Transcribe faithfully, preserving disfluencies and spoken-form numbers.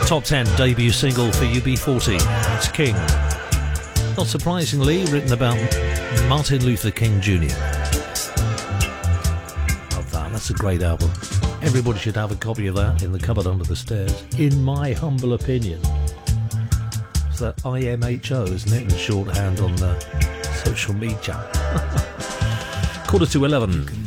Top ten debut single for U B forty. It's King. Not surprisingly, written about Martin Luther King Junior Love that. That's a great album. Everybody should have a copy of that in the cupboard under the stairs, in my humble opinion. It's that I M H O, isn't it? In shorthand on the social media. Quarter to eleven.